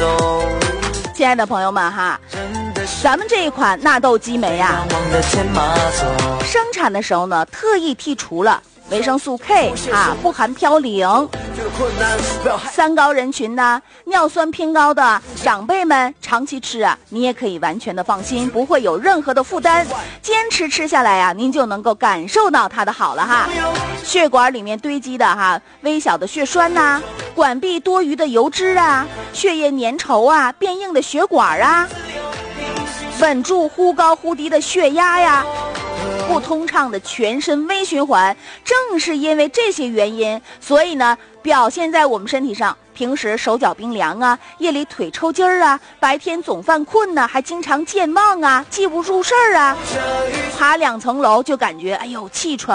亲爱的朋友们哈，咱们这一款纳豆激酶啊，生产的时候呢，特意剔除了维生素 K 啊，不含嘌呤。三高人群呢，尿酸偏高的长辈们长期吃啊，你也可以完全的放心，不会有任何的负担。坚持吃下来啊，您就能够感受到它的好了哈。血管里面堆积的哈微小的血栓呐，管壁多余的油脂啊，血液粘稠啊，变硬的血管啊，稳住忽高忽低的血压呀，不通畅的全身微循环。正是因为这些原因，所以呢表现在我们身体上，平时手脚冰凉啊，夜里腿抽筋儿啊，白天总犯困呢，还经常健忘啊，记不住事儿啊，爬2层楼就感觉哎呦气喘